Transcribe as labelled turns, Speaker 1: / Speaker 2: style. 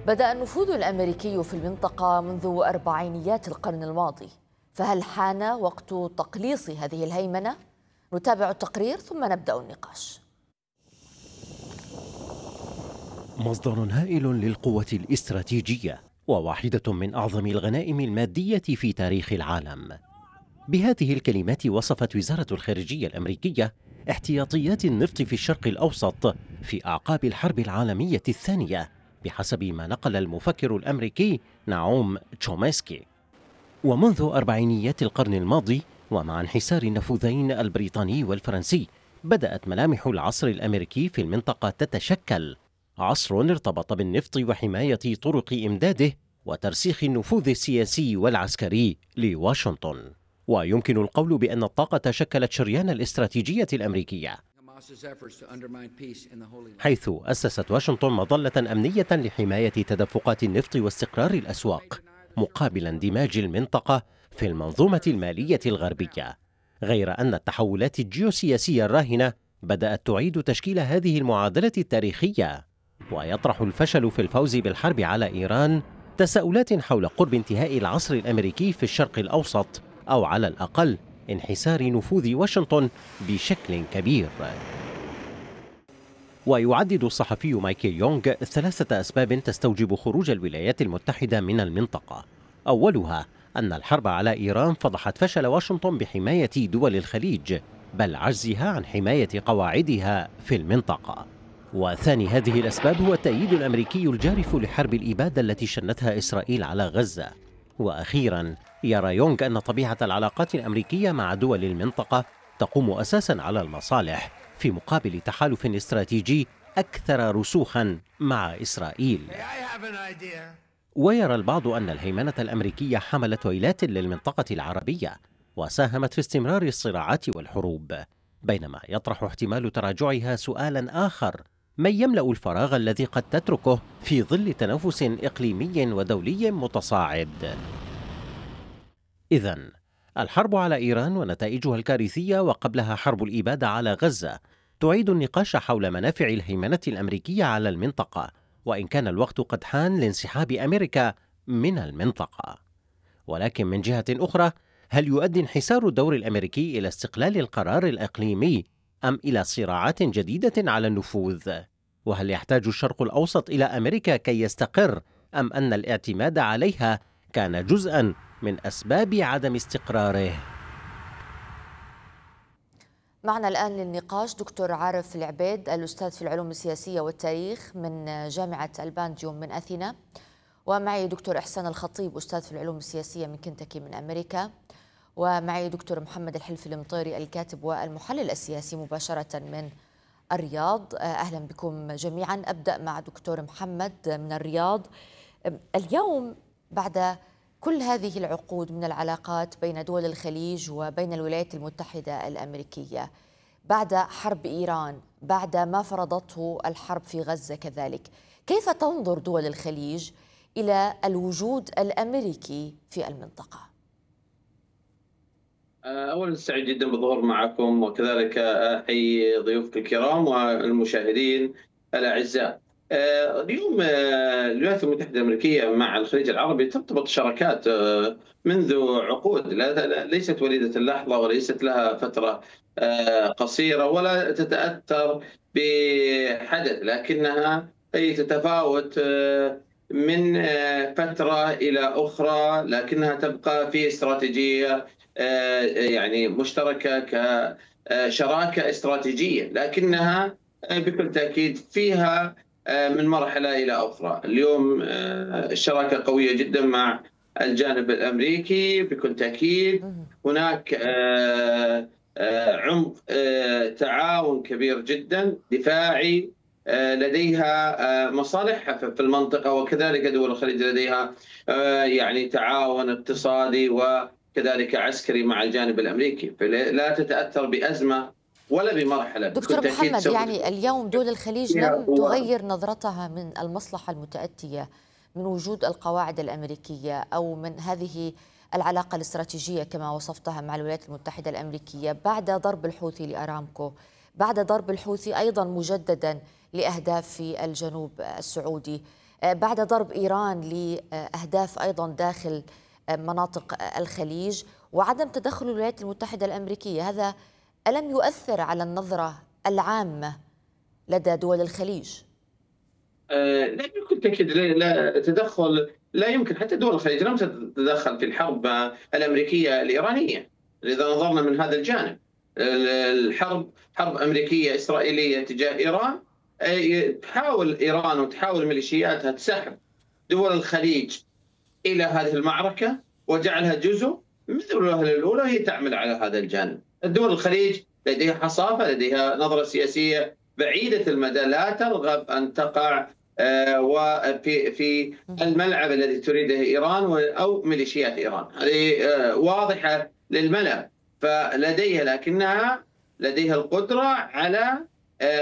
Speaker 1: بدأ النفوذ الأمريكي في المنطقة منذ أربعينيات القرن الماضي، فهل حان وقت تقليص هذه الهيمنة؟ نتابع التقرير ثم نبدأ النقاش.
Speaker 2: مصدر هائل للقوة الاستراتيجية وواحدة من أعظم الغنائم المادية في تاريخ العالم. بهذه الكلمات وصفت وزارة الخارجية الأمريكية احتياطيات النفط في الشرق الأوسط في أعقاب الحرب العالمية الثانية، بحسب ما نقل المفكر الأمريكي نعوم تشومسكي. ومنذ أربعينيات القرن الماضي ومع انحسار النفوذين البريطاني والفرنسي، بدأت ملامح العصر الأمريكي في المنطقة تتشكل، عصر ارتبط بالنفط وحماية طرق إمداده وترسيخ النفوذ السياسي والعسكري لواشنطن. ويمكن القول بأن الطاقة شكلت شريان الاستراتيجية الأمريكية، حيث أسست واشنطن مظلة أمنية لحماية تدفقات النفط واستقرار الأسواق، مقابل اندماج المنطقة في المنظومة المالية الغربية. غير أن التحولات الجيوسياسية الراهنة بدأت تعيد تشكيل هذه المعادلة التاريخية، ويطرح الفشل في الفوز بالحرب على إيران تساؤلات حول قرب انتهاء العصر الأمريكي في الشرق الأوسط، أو على الأقل انحسار نفوذ واشنطن بشكل كبير. ويعدد الصحفي مايكل يونغ 3 أسباب تستوجب خروج الولايات المتحدة من المنطقة. أولها أن الحرب على إيران فضحت فشل واشنطن بحماية دول الخليج، بل عجزها عن حماية قواعدها في المنطقة. وثاني هذه الأسباب هو التأييد الأمريكي الجارف لحرب الإبادة التي شنتها إسرائيل على غزة. وأخيرا يرى يونغ أن طبيعة العلاقات الأمريكية مع دول المنطقة تقوم أساسا على المصالح في مقابل تحالف استراتيجي أكثر رسوخا مع إسرائيل. ويرى البعض أن الهيمنة الأمريكية حملت ويلات للمنطقة العربية وساهمت في استمرار الصراعات والحروب، بينما يطرح احتمال تراجعها سؤالا آخر: من يملأ الفراغ الذي قد تتركه في ظل تنافس إقليمي ودولي متصاعد؟ إذن الحرب على إيران ونتائجها الكارثية وقبلها حرب الإبادة على غزة تعيد النقاش حول منافع الهيمنة الأمريكية على المنطقة، وإن كان الوقت قد حان لانسحاب أمريكا من المنطقة. ولكن من جهة أخرى، هل يؤدي انحسار الدور الأمريكي إلى استقلال القرار الإقليمي أم إلى صراعات جديدة على النفوذ؟ وهل يحتاج الشرق الأوسط إلى أمريكا كي يستقر، أم أن الاعتماد عليها كان جزءاً من أسباب عدم استقراره؟
Speaker 1: معنا الآن للنقاش دكتور عارف العبيد، الأستاذ في العلوم السياسية والتاريخ من جامعة البانديوم من أثينا، ومعي دكتور إحسان الخطيب، أستاذ في العلوم السياسية من كنتاكي من أمريكا، ومعي دكتور محمد الحلفي المطيري الكاتب والمحلل السياسي مباشرة من الرياض. أهلا بكم جميعا. أبدأ مع دكتور محمد من الرياض. اليوم بعد كل هذه العقود من العلاقات بين دول الخليج وبين الولايات المتحدة الأمريكية، بعد حرب إيران، بعد ما فرضته الحرب في غزة كذلك، كيف تنظر دول الخليج إلى الوجود الأمريكي في المنطقة؟
Speaker 3: أولا سعيد جدا بالظهور معكم، وكذلك أحيي ضيوفك الكرام والمشاهدين الأعزاء. اليوم الولايات المتحدة الأمريكية مع الخليج العربي ترتبط شراكات منذ عقود، ليست وليدة اللحظة وليست لها فترة قصيرة ولا تتأثر بحدث، لكنها هي تتفاوت من فترة إلى أخرى، لكنها تبقى في استراتيجية يعني مشتركة كشراكة استراتيجية، لكنها بكل تأكيد فيها من مرحلة إلى أخرى. اليوم الشراكة قوية جدا مع الجانب الأمريكي بكل تأكيد. هناك عمق تعاون كبير جدا دفاعي، لديها مصالح في المنطقة، وكذلك دول الخليج لديها يعني تعاون اقتصادي وكذلك عسكري مع الجانب الأمريكي، فلا تتأثر بأزمة ولا بمرحلة.
Speaker 1: دكتور محمد، يعني اليوم دول الخليج لم تغير نظرتها من المصلحة المتأتية من وجود القواعد الأمريكية أو من هذه العلاقة الاستراتيجية كما وصفتها مع الولايات المتحدة الأمريكية بعد ضرب الحوثي لأرامكو، بعد ضرب الحوثي أيضا مجددا لأهداف في الجنوب السعودي. بعد ضرب إيران لأهداف أيضا داخل مناطق الخليج وعدم تدخل الولايات المتحدة الأمريكية، هذا ألم يؤثر على النظرة العامة لدى دول الخليج؟
Speaker 3: لا يمكن تأكيد، لا تدخل، لا يمكن. حتى دول الخليج لم تتدخل في الحرب الأمريكية الإيرانية. إذا نظرنا من هذا الجانب، حرب أمريكية إسرائيلية تجاه إيران، تحاول إيران وتحاول ميليشياتها تسحب دول الخليج إلى هذه المعركة وجعلها جزء من دولها الأولى، وهي تعمل على هذا الجانب. الدول الخليج لديها حصافة، لديها نظرة سياسية بعيدة المدى، لا ترغب أن تقع في الملعب الذي تريده إيران أو ميليشيات إيران. هذه واضحة للملأ. فلديها، لكنها لديها القدرة على